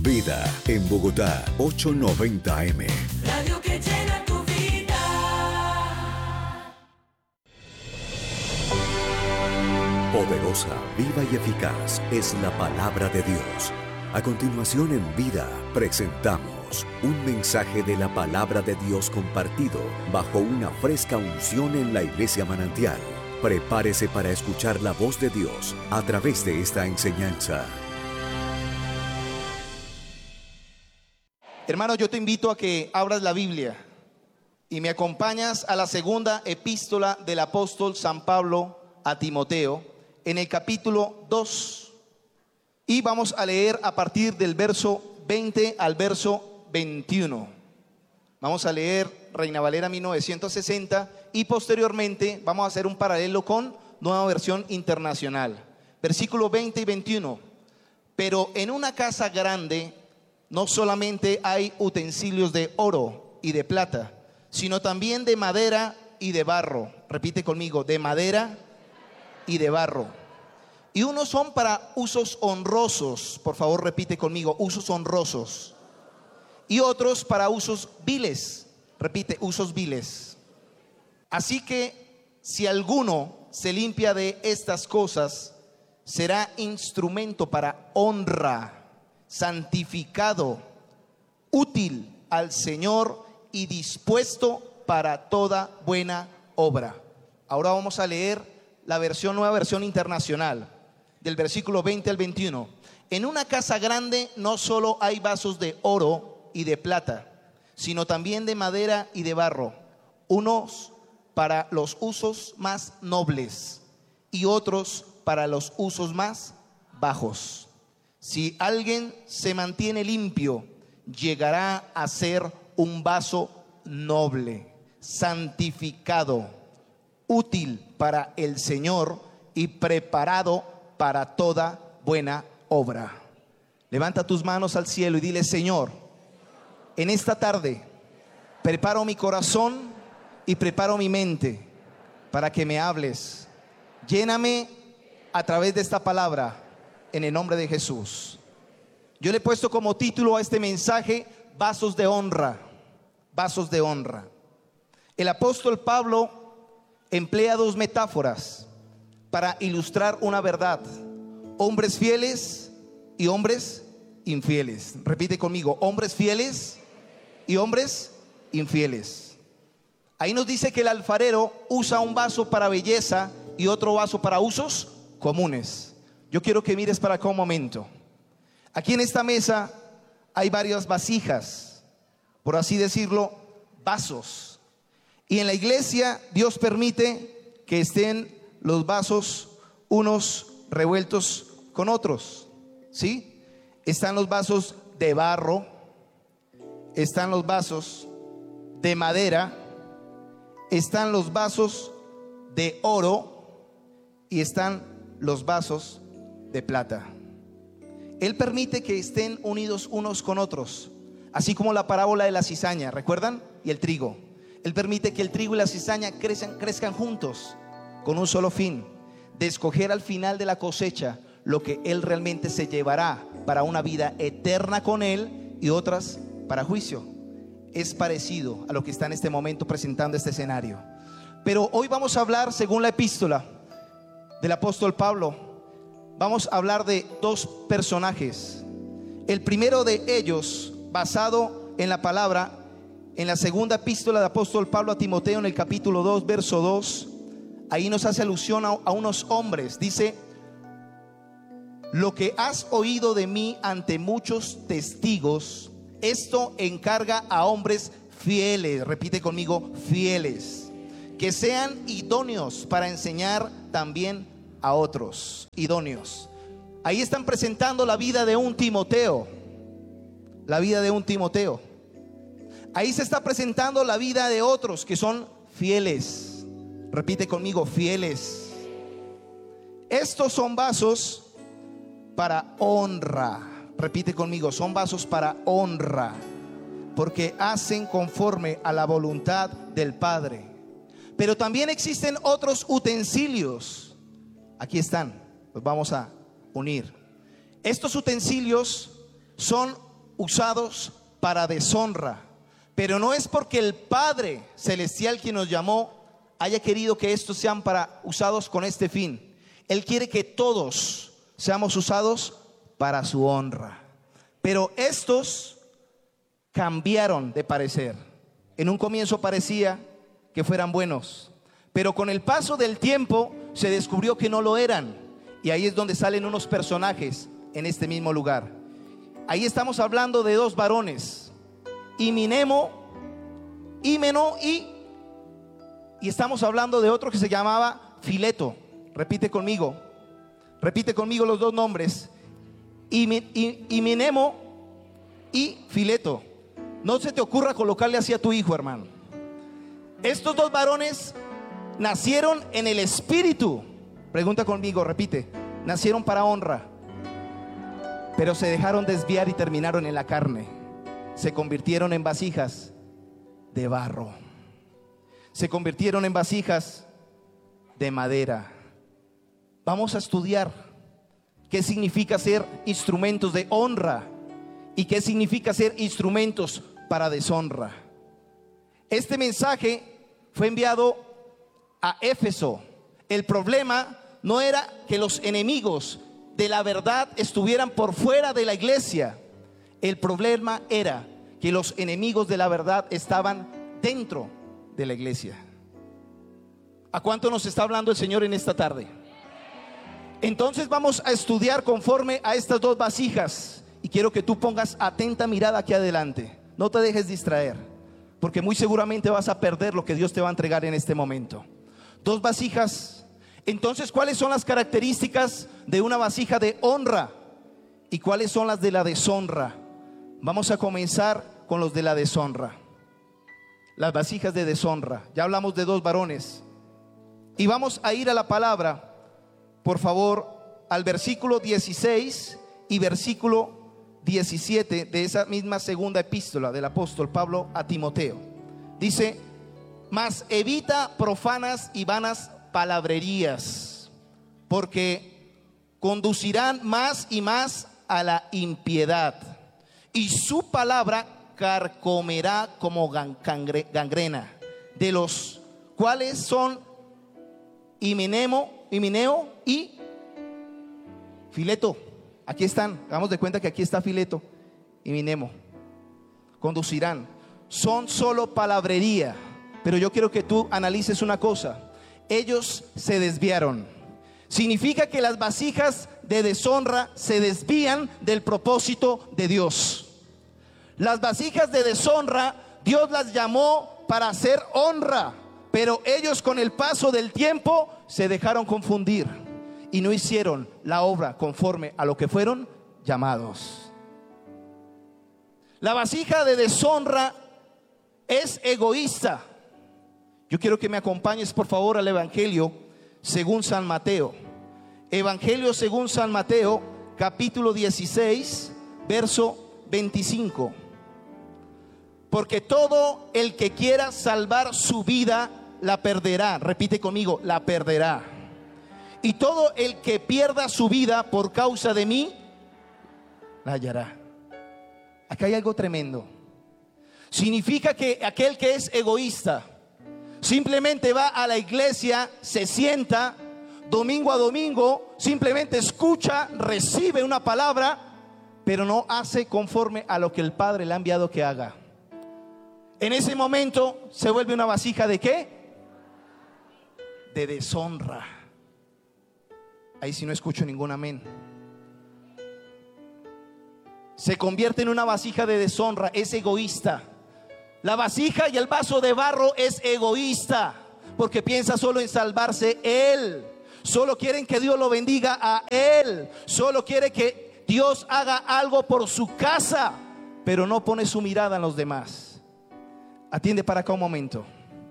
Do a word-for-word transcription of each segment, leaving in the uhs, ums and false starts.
Vida en Bogotá, ochocientos noventa A M. Radio que llena tu vida. Poderosa, viva y eficaz es la palabra de Dios. A continuación en Vida presentamos un mensaje de la palabra de Dios compartido bajo una fresca unción en la Iglesia Manantial. Prepárese para escuchar la voz de Dios a través de esta enseñanza. Hermano, yo te invito a que abras la Biblia y me acompañas a la segunda epístola del apóstol San Pablo a Timoteo, en el capítulo dos. Y vamos a leer a partir del verso veinte al verso veintiuno. Vamos a leer Reina Valera mil novecientos sesenta y posteriormente vamos a hacer un paralelo con Nueva Versión Internacional. Versículos veinte y veintiuno. Pero en una casa grande no solamente hay utensilios de oro y de plata, sino también de madera y de barro. Repite conmigo, de madera y de barro. Y unos son para usos honrosos. Por favor, repite conmigo, usos honrosos. Y otros para usos viles. Repite, usos viles. Así que si alguno se limpia de estas cosas, será instrumento para honra, santificado, útil al Señor y dispuesto para toda buena obra. Ahora vamos a leer la versión, Nueva Versión Internacional, del versículo veinte al veintiuno. En una casa grande no solo hay vasos de oro y de plata, sino también de madera y de barro, unos para los usos más nobles y otros para los usos más bajos. Si alguien se mantiene limpio, llegará a ser un vaso noble, santificado, útil para el Señor y preparado para toda buena obra. Levanta tus manos al cielo y dile: Señor, en esta tarde preparo mi corazón y preparo mi mente para que me hables. Lléname a través de esta palabra, en el nombre de Jesús. Yo le he puesto como título a este mensaje: vasos de honra. Vasos de honra. El apóstol Pablo emplea dos metáforas para ilustrar una verdad: hombres fieles y hombres infieles. Repite conmigo: hombres fieles y hombres infieles. Ahí nos dice que el alfarero usa un vaso para belleza y otro vaso para usos comunes. Yo quiero que mires para acá un momento. Aquí en esta mesa hay varias vasijas, por así decirlo, vasos. Y en la iglesia Dios permite que estén los vasos unos revueltos con otros, ¿sí? Están los vasos de barro, están los vasos de madera, están los vasos de oro y están los vasos de plata. Él permite que estén unidos unos con otros, así como la parábola de la cizaña, ¿recuerdan? Y el trigo. Él permite que el trigo y la cizaña crezcan, crezcan juntos con un solo fin: de escoger al final de la cosecha lo que Él realmente se llevará para una vida eterna con Él y otras para juicio. Es parecido a lo que está en este momento presentando este escenario. Pero hoy vamos a hablar, según la epístola del apóstol Pablo, vamos a hablar de dos personajes. El primero de ellos, basado en la palabra, en la segunda epístola del apóstol Pablo a Timoteo, en el capítulo dos, verso dos. Ahí nos hace alusión a, a unos hombres. Dice: lo que has oído de mí ante muchos testigos, esto encarga a hombres fieles. Repite conmigo: fieles, que sean idóneos para enseñar también a otros. Idóneos. Ahí están presentando la vida de un Timoteo. La vida de un Timoteo. Ahí se está presentando la vida de otros que son fieles. Repite conmigo: fieles. Estos son vasos para honra. Repite conmigo: son vasos para honra, porque hacen conforme a la voluntad del Padre. Pero también existen otros utensilios. Aquí están, los vamos a unir. Estos utensilios son usados para deshonra. Pero no es porque el Padre Celestial, quien nos llamó, haya querido que estos sean para usados con este fin. Él quiere que todos seamos usados para su honra. Pero estos cambiaron de parecer. En un comienzo parecía que fueran buenos, pero con el paso del tiempo se descubrió que no lo eran. Y ahí es donde salen unos personajes en este mismo lugar. Ahí estamos hablando de dos varones, Himeneo, Himeno y y estamos hablando de otro que se llamaba Fileto. Repite conmigo, repite conmigo los dos nombres, Himeneo y Fileto. No se te ocurra colocarle así a tu hijo, hermano. Estos dos varones nacieron en el espíritu. Pregunta conmigo, repite. Nacieron para honra, pero se dejaron desviar y terminaron en la carne. Se convirtieron en vasijas de barro. Se convirtieron en vasijas de madera. Vamos a estudiar qué significa ser instrumentos de honra y qué significa ser instrumentos para deshonra. Este mensaje fue enviado a Éfeso. El problema no era que los enemigos de la verdad estuvieran por fuera de la iglesia. El problema era que los enemigos de la verdad estaban dentro de la iglesia. ¿A cuánto nos está hablando el Señor en esta tarde? Entonces vamos a estudiar conforme a estas dos vasijas. Y quiero que tú pongas atenta mirada aquí adelante. No te dejes distraer, porque muy seguramente vas a perder lo que Dios te va a entregar en este momento. Dos vasijas. Entonces, ¿cuáles son las características de una vasija de honra? ¿Y cuáles son las de la deshonra? Vamos a comenzar con los de la deshonra. Las vasijas de deshonra. Ya hablamos de dos varones. Y vamos a ir a la palabra, por favor, al versículo dieciséis y versículo diecisiete de esa misma segunda epístola del apóstol Pablo a Timoteo. Dice: mas evita profanas y vanas palabrerías, porque conducirán más y más a la impiedad, y su palabra carcomerá como gangrena, de los cuales son Himeneo, Himeneo y Fileto. Aquí están, hagamos de cuenta que aquí está Fileto y Himeneo. Conducirán. Son solo palabrería. Pero yo quiero que tú analices una cosa. Ellos se desviaron. Significa que las vasijas de deshonra se desvían del propósito de Dios. Las vasijas de deshonra, Dios las llamó para hacer honra, pero ellos con el paso del tiempo se dejaron confundir y no hicieron la obra conforme a lo que fueron llamados. La vasija de deshonra es egoísta. Yo quiero que me acompañes por favor al Evangelio según San Mateo. Evangelio según San Mateo, capítulo dieciséis, verso veinticinco. Porque todo el que quiera salvar su vida la perderá. Repite conmigo, la perderá. Y todo el que pierda su vida por causa de mí la hallará. Acá hay algo tremendo. Significa que aquel que es egoísta simplemente va a la iglesia, se sienta domingo a domingo, simplemente escucha, recibe una palabra, pero no hace conforme a lo que el Padre le ha enviado que haga. En ese momento se vuelve una vasija de ¿qué? De deshonra. Ahí sí no escucho ningún amén. Se convierte en una vasija de deshonra, es egoísta. La vasija y el vaso de barro es egoísta, porque piensa solo en salvarse él. Solo quieren que Dios lo bendiga a él. Solo quiere que Dios haga algo por su casa, pero no pone su mirada en los demás. Atiende para acá un momento.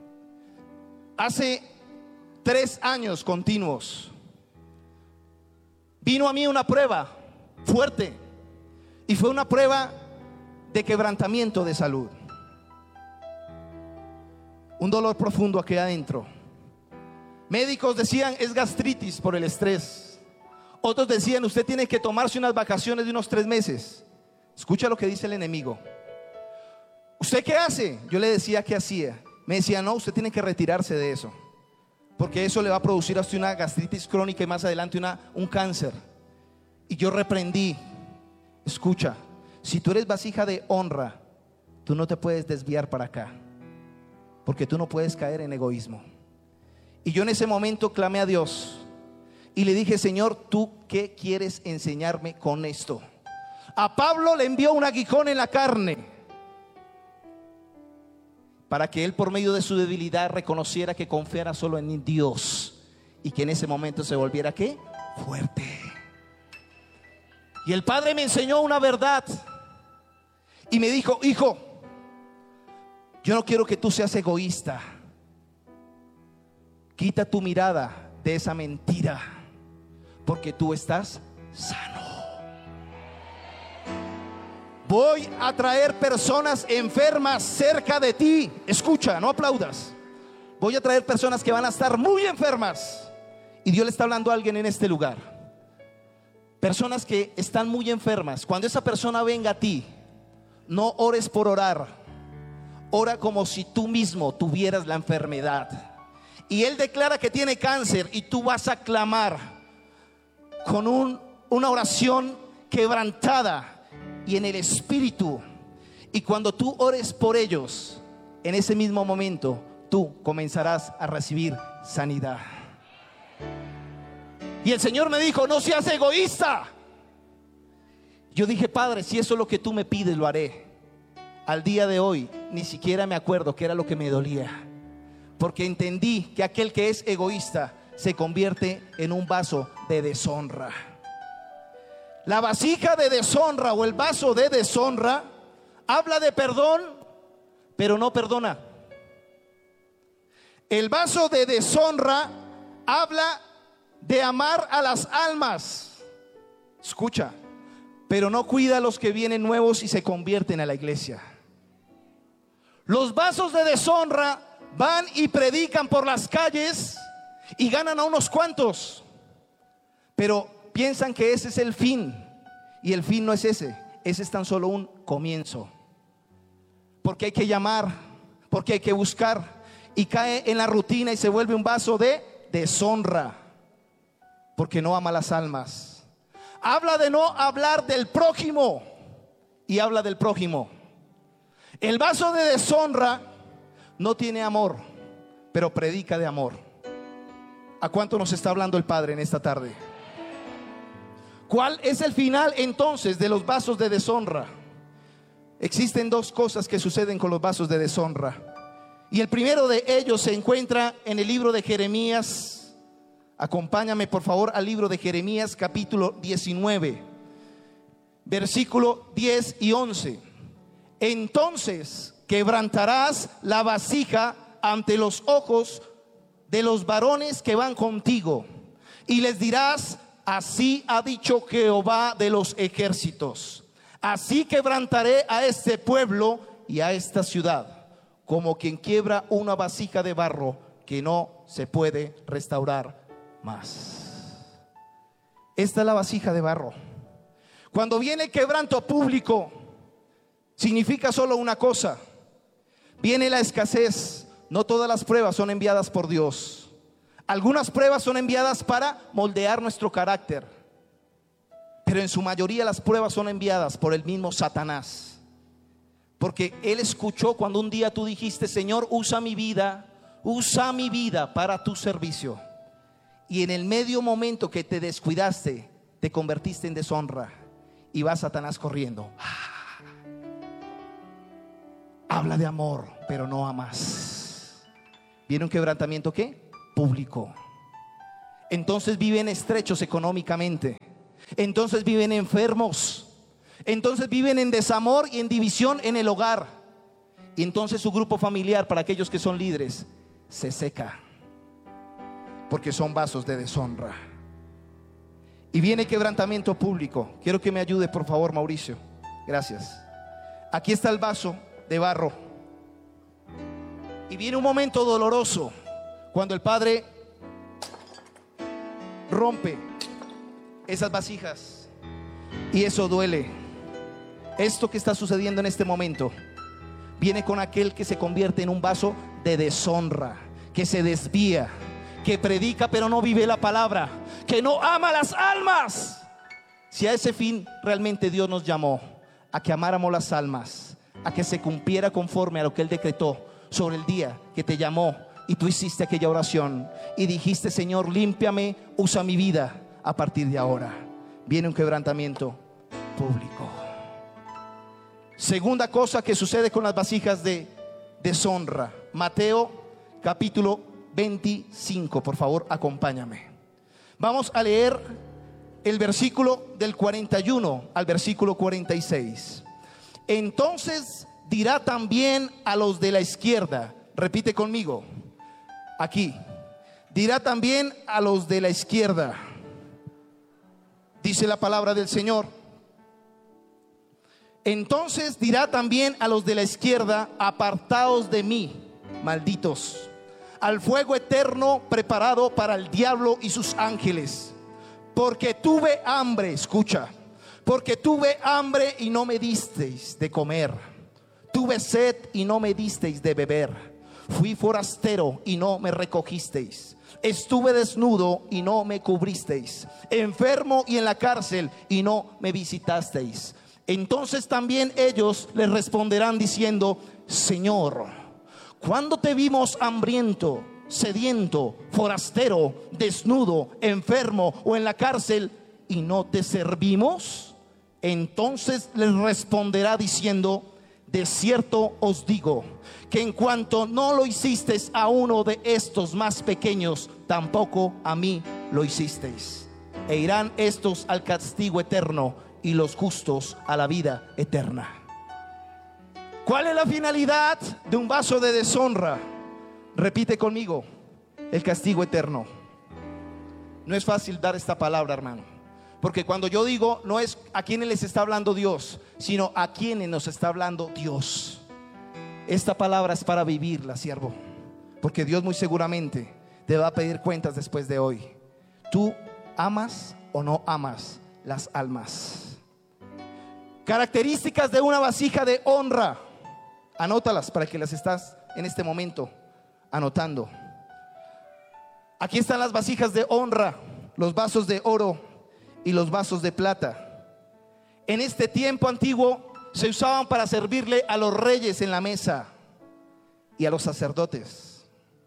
Hace tres años continuos vino a mí una prueba fuerte, y fue una prueba de quebrantamiento de salud. Un dolor profundo aquí adentro. Médicos decían es gastritis por el estrés. Otros decían usted tiene que tomarse unas vacaciones de unos tres meses. Escucha lo que dice el enemigo. ¿Usted qué hace? Yo le decía qué hacía. Me decía, no, usted tiene que retirarse de eso, porque eso le va a producir hasta una gastritis crónica y más adelante una, un cáncer. Y yo reprendí. Escucha, si tú eres vasija de honra, tú no te puedes desviar para acá, porque tú no puedes caer en egoísmo. Y yo en ese momento clamé a Dios y le dije, Señor, ¿tú qué quieres enseñarme con esto? A Pablo le envió un aguijón en la carne para que él, por medio de su debilidad, reconociera que confiara solo en Dios y que en ese momento se volviera ¿qué? Fuerte. Y el Padre me enseñó una verdad y me dijo, hijo, yo no quiero que tú seas egoísta. Quita tu mirada de esa mentira, porque tú estás sano. Voy a traer personas enfermas cerca de ti. Escucha, no aplaudas. Voy a traer personas que van a estar muy enfermas. Y Dios le está hablando a alguien en este lugar. Personas que están muy enfermas. Cuando esa persona venga a ti, no ores por orar. Ora como si tú mismo tuvieras la enfermedad. Y él declara que tiene cáncer y tú vas a clamar con un, una oración quebrantada y en el espíritu. Y cuando tú ores por ellos, en ese mismo momento tú comenzarás a recibir sanidad. Y el Señor me dijo, no seas egoísta. Yo dije, Padre, si eso es lo que tú me pides, lo haré. Al día de hoy ni siquiera me acuerdo qué era lo que me dolía, porque entendí que aquel que es egoísta se convierte en un vaso de deshonra. La vasija de deshonra o el vaso de deshonra habla de perdón, pero no perdona. El vaso de deshonra habla de amar a las almas. Escucha, pero no cuida a los que vienen nuevos y se convierten a la iglesia. Los vasos de deshonra van y predican por las calles y ganan a unos cuantos, pero piensan que ese es el fin, y el fin no es ese. Ese es tan solo un comienzo, porque hay que llamar, porque hay que buscar, y cae en la rutina y se vuelve un vaso de deshonra, porque no ama las almas. Habla de no hablar del prójimo y habla del prójimo. El vaso de deshonra no tiene amor, pero predica de amor. ¿A cuánto nos está hablando el Padre en esta tarde? ¿Cuál es el final entonces de los vasos de deshonra? Existen dos cosas que suceden con los vasos de deshonra, y el primero de ellos se encuentra en el libro de Jeremías. Acompáñame por favor al libro de Jeremías capítulo diecinueve, versículo diez y once. Entonces quebrantarás la vasija ante los ojos de los varones que van contigo, y les dirás: así ha dicho Jehová de los ejércitos, así quebrantaré a este pueblo y a esta ciudad, como quien quiebra una vasija de barro que no se puede restaurar más. Esta es la vasija de barro. Cuando viene quebranto público, significa solo una cosa: viene la escasez. No todas las pruebas son enviadas por Dios. Algunas pruebas son enviadas para moldear nuestro carácter, pero en su mayoría las pruebas son enviadas por el mismo Satanás, porque él escuchó cuando un día tú dijiste: Señor, usa mi vida, usa mi vida para tu servicio. Y en el medio momento que te descuidaste, te convertiste en deshonra, y va Satanás corriendo. Habla de amor, pero no amas. Viene un quebrantamiento ¿qué? Público. Entonces viven estrechos económicamente. Entonces viven enfermos. Entonces viven en desamor y en división en el hogar. Y entonces su grupo familiar, para aquellos que son líderes, se seca, porque son vasos de deshonra. Y viene quebrantamiento público. Quiero que me ayude por favor, Mauricio. Gracias. Aquí está el vaso de barro. Y viene un momento doloroso cuando el Padre rompe esas vasijas, y eso duele. Esto que está sucediendo en este momento viene con aquel que se convierte en un vaso de deshonra, que se desvía, que predica pero no vive la palabra, que no ama las almas. Si a ese fin realmente Dios nos llamó, a que amáramos las almas, a que se cumpliera conforme a lo que Él decretó sobre el día que te llamó y tú hiciste aquella oración y dijiste: Señor, límpiame, usa mi vida a partir de ahora. Viene un quebrantamiento público. Segunda cosa que sucede con las vasijas de deshonra. Mateo capítulo veinticinco, por favor, acompáñame. Vamos a leer el versículo del cuarenta y uno al versículo cuarenta y seis. Entonces dirá también a los de la izquierda, repite conmigo, aquí, dirá también a los de la izquierda, dice la palabra del Señor. Entonces dirá también a los de la izquierda: apartaos de mí, malditos, al fuego eterno preparado para el diablo y sus ángeles. Porque tuve hambre, escucha, porque tuve hambre y no me disteis de comer, tuve sed y no me disteis de beber, fui forastero y no me recogisteis, estuve desnudo y no me cubristeis, enfermo y en la cárcel y no me visitasteis. Entonces también ellos les responderán diciendo: Señor, ¿cuándo te vimos hambriento, sediento, forastero, desnudo, enfermo o en la cárcel y no te servimos? Entonces les responderá diciendo: de cierto os digo que en cuanto no lo hicisteis a uno de estos más pequeños, tampoco a mí lo hicisteis. E irán estos al castigo eterno y los justos a la vida eterna. ¿Cuál es la finalidad de un vaso de deshonra? Repite conmigo: el castigo eterno. No es fácil dar esta palabra, hermano, porque cuando yo digo, no es a quienes les está hablando Dios, sino a quienes nos está hablando Dios. Esta palabra es para vivirla, siervo, porque Dios muy seguramente te va a pedir cuentas después de hoy. ¿Tú amas o no amas las almas? Características de una vasija de honra. Anótalas para que las estás en este momento anotando. Aquí están las vasijas de honra, los vasos de oro y los vasos de plata. En este tiempo antiguo se usaban para servirle a los reyes en la mesa y a los sacerdotes.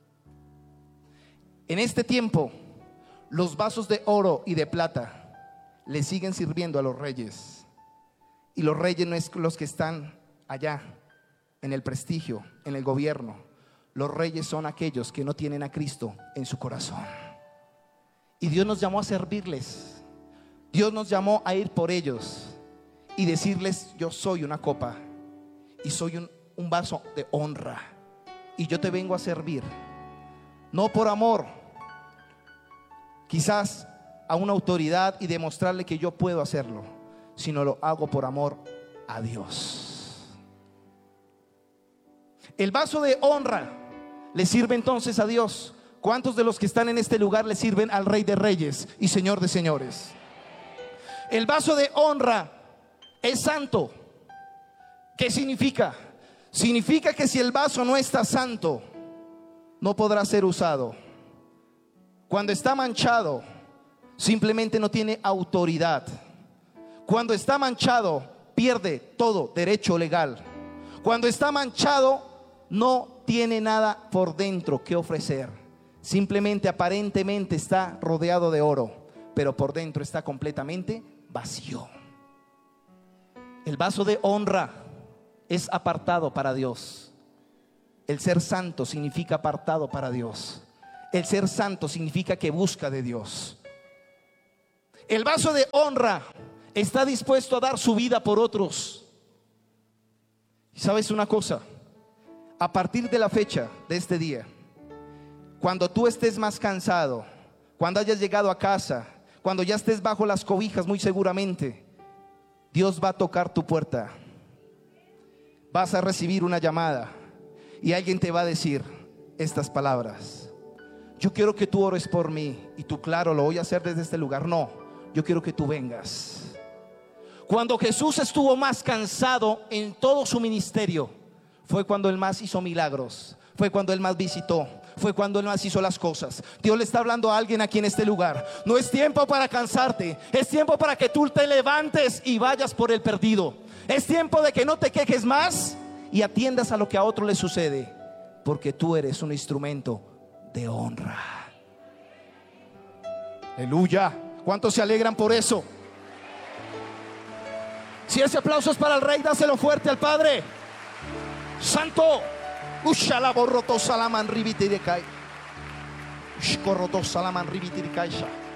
En este tiempo los vasos de oro y de plata le siguen sirviendo a los reyes. Y los reyes no es los que están allá en el prestigio, en el gobierno. Los reyes son aquellos que no tienen a Cristo en su corazón. Y Dios nos llamó a servirles. Dios nos llamó a ir por ellos y decirles: yo soy una copa y soy un, un vaso de honra, y yo te vengo a servir, no por amor quizás a una autoridad y demostrarle que yo puedo hacerlo, sino lo hago por amor a Dios. El vaso de honra le sirve entonces a Dios. ¿Cuántos de los que están en este lugar le sirven al Rey de Reyes y Señor de Señores? El vaso de honra es santo. ¿Qué significa? Significa que si el vaso no está santo, no podrá ser usado. Cuando está manchado, simplemente no tiene autoridad. Cuando está manchado, pierde todo derecho legal. Cuando está manchado, no tiene nada por dentro que ofrecer. Simplemente aparentemente está rodeado de oro, pero por dentro está completamente vacío. El vaso de honra es apartado para Dios. El ser santo significa apartado para Dios. El ser santo significa que busca de Dios. El vaso de honra está dispuesto a dar su vida por otros. ¿Y sabes una cosa? A partir de la fecha de este día, cuando tú estés más cansado, cuando hayas llegado a casa, cuando ya estés bajo las cobijas, muy seguramente Dios va a tocar tu puerta. Vas a recibir una llamada y alguien te va a decir estas palabras: yo quiero que tú ores por mí. Y tú: claro, lo voy a hacer desde este lugar. No, yo quiero que tú vengas. Cuando Jesús estuvo más cansado en todo su ministerio, fue cuando Él más hizo milagros, fue cuando Él más visitó, fue cuando Él más hizo las cosas. Dios le está hablando a alguien aquí en este lugar. No es tiempo para cansarte, es tiempo para que tú te levantes y vayas por el perdido. Es tiempo de que no te quejes más y atiendas a lo que a otro le sucede, porque tú eres un instrumento de honra. Aleluya. ¿Cuántos se alegran por eso? Si ese aplauso es para el Rey, dáselo fuerte al Padre Santo. Ushala borroto salaman ribitirikai. Ushkorroto salaman ribitirikai.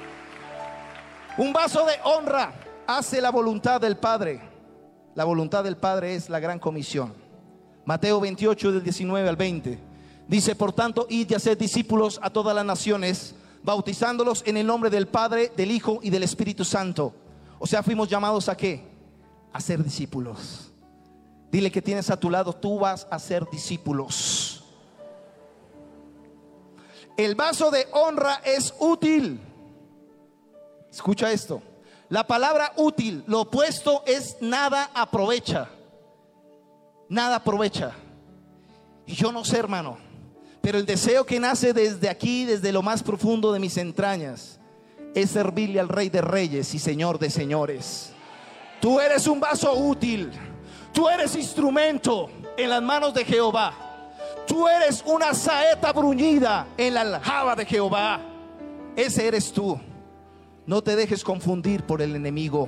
Un vaso de honra hace la voluntad del Padre. La voluntad del Padre es la gran comisión. Mateo veintiocho del diecinueve al veinte dice: por tanto, id y haced discípulos a todas las naciones, bautizándolos en el nombre del Padre, del Hijo y del Espíritu Santo. O sea, fuimos llamados a ¿qué? A ser discípulos. Dile que tienes a tu lado: tú vas a ser discípulos. El vaso de honra es útil. Escucha esto. La palabra útil, lo opuesto es nada aprovecha. Nada aprovecha. Y yo no sé, hermano, pero el deseo que nace desde aquí, desde lo más profundo de mis entrañas, es servirle al Rey de Reyes y Señor de Señores. Tú eres un vaso útil. Tú eres instrumento en las manos de Jehová. Tú eres una saeta bruñida en la aljaba de Jehová. Ese eres tú. No te dejes confundir por el enemigo.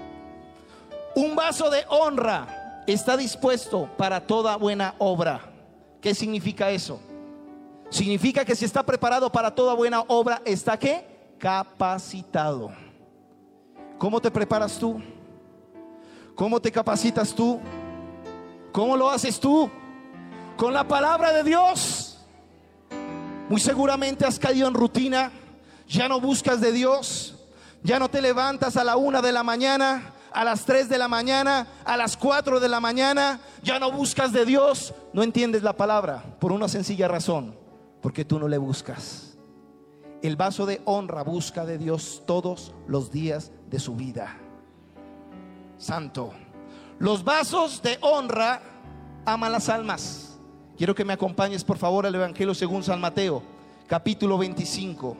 Un vaso de honra está dispuesto para toda buena obra. ¿Qué significa eso? Significa que si está preparado para toda buena obra, ¿está qué? Capacitado. ¿Cómo te preparas tú? ¿Cómo te capacitas tú? ¿Cómo lo haces tú? Con la palabra de Dios. Muy seguramente has caído en rutina. Ya no buscas de Dios. Ya no te levantas a la una de la mañana, a las tres de la mañana, a las cuatro de la mañana. Ya no buscas de Dios. No entiendes la palabra por una sencilla razón: porque tú no le buscas. El vaso de honra busca de Dios todos los días de su vida. Santo. Los vasos de honra aman las almas. Quiero que me acompañes por favor al Evangelio según San Mateo, capítulo veinticinco.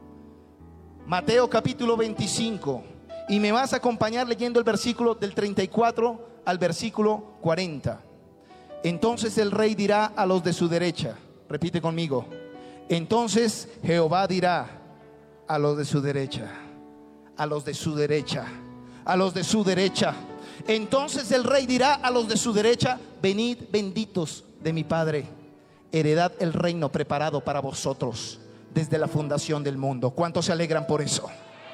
Mateo capítulo veinticinco. Y me vas a acompañar leyendo el versículo del treinta y cuatro al versículo cuarenta. Entonces el Rey dirá a los de su derecha. Repite conmigo. Entonces Jehová dirá a los de su derecha. A los de su derecha. A los de su derecha. Entonces el Rey dirá a los de su derecha: venid benditos de mi Padre, heredad el reino preparado para vosotros desde la fundación del mundo. ¿Cuántos se alegran por eso?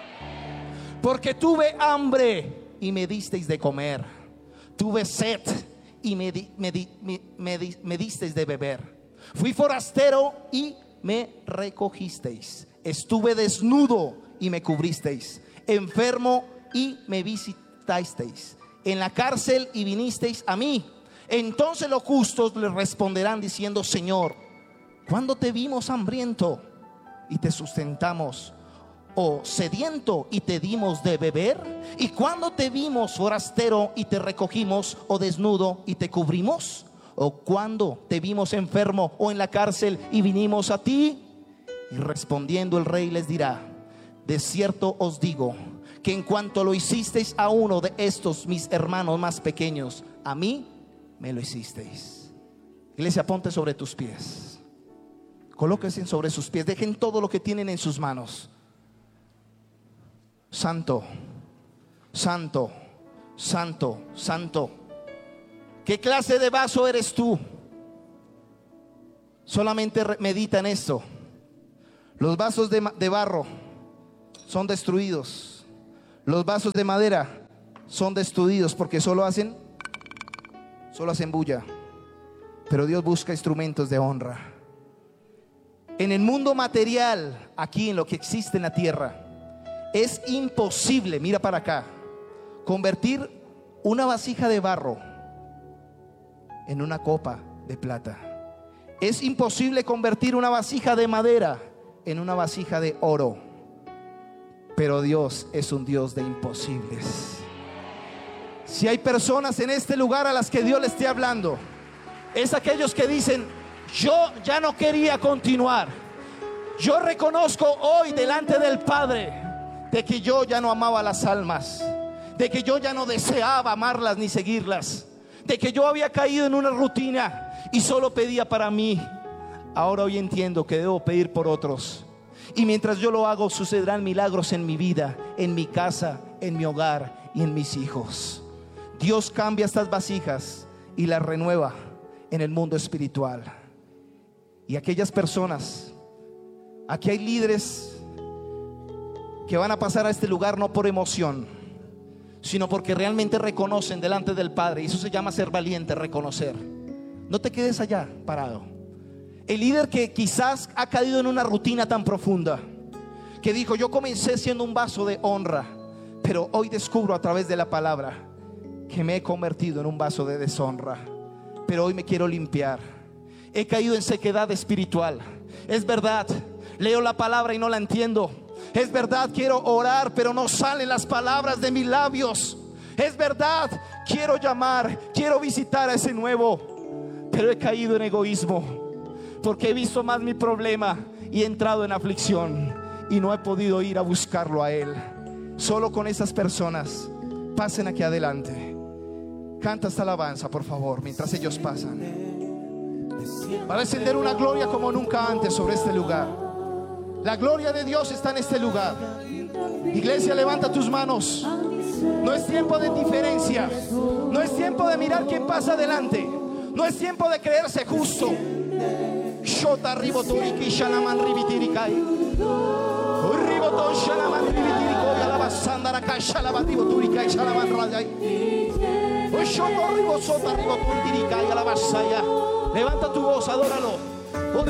Porque tuve hambre y me disteis de comer, tuve sed y me, di, me, di, me, me, di, me disteis de beber, fui forastero y me recogisteis, estuve desnudo y me cubristeis, enfermo y me visitasteis, en la cárcel y vinisteis a mí. Entonces los justos le responderán diciendo: Señor, ¿cuándo te vimos hambriento y te sustentamos, o sediento y te dimos de beber? ¿Y cuándo te vimos forastero y te recogimos, o desnudo y te cubrimos? ¿O cuándo te vimos enfermo o en la cárcel y vinimos a ti? Y respondiendo el Rey les dirá: de cierto os digo que en cuanto lo hicisteis a uno de estos mis hermanos más pequeños, a mí me lo hicisteis. Iglesia, ponte sobre tus pies. Colóquense sobre sus pies. Dejen todo lo que tienen en sus manos. Santo, santo, santo, santo. ¿Qué clase de vaso eres tú? Solamente medita en esto. Los vasos de, de barro son destruidos. Los vasos de madera son destruidos porque solo hacen Solo hacen bulla. Pero Dios busca instrumentos de honra. En el mundo material, aquí en lo que existe en la tierra, es imposible, mira para acá, convertir una vasija de barro en una copa de plata. Es imposible convertir una vasija de madera en una vasija de oro. Pero Dios es un Dios de imposibles. Si hay personas en este lugar a las que Dios le esté hablando, es aquellos que dicen: yo ya no quería continuar. Yo reconozco hoy delante del Padre de que yo ya no amaba las almas, de que yo ya no deseaba amarlas ni seguirlas, de que yo había caído en una rutina y solo pedía para mí. Ahora hoy entiendo que debo pedir por otros. Y mientras yo lo hago, sucederán milagros en mi vida, en mi casa, en mi hogar y en mis hijos. Dios cambia estas vasijas y las renueva en el mundo espiritual. Y aquellas personas, aquí hay líderes que van a pasar a este lugar no por emoción, sino porque realmente reconocen delante del Padre. Y eso se llama ser valiente, reconocer. No te quedes allá parado. El líder que quizás ha caído en una rutina tan profunda, que dijo: yo comencé siendo un vaso de honra, pero hoy descubro a través de la palabra que me he convertido en un vaso de deshonra, pero hoy me quiero limpiar. He caído en sequedad espiritual. Es verdad, leo la palabra y no la entiendo. Es verdad, quiero orar, pero no salen las palabras de mis labios. Es verdad, quiero llamar, quiero visitar a ese nuevo, pero he caído en egoísmo, porque he visto más mi problema y he entrado en aflicción y no he podido ir a buscarlo a Él. Solo con esas personas, pasen aquí adelante. Canta esta alabanza, por favor, mientras ellos pasan. Va a descender una gloria como nunca antes sobre este lugar. La gloria de Dios está en este lugar. Iglesia, levanta tus manos. No es tiempo de indiferencia. No es tiempo de mirar quién pasa adelante. No es tiempo de creerse justo. Shota riboturiki shalaman ribitirikai. Riboton shalaman ribitiriko yalabasandara kashalaman riboturikai shalaman rayai. Shota ribosota riboturikai yalabasaya. Levanta tu voz, adóralo.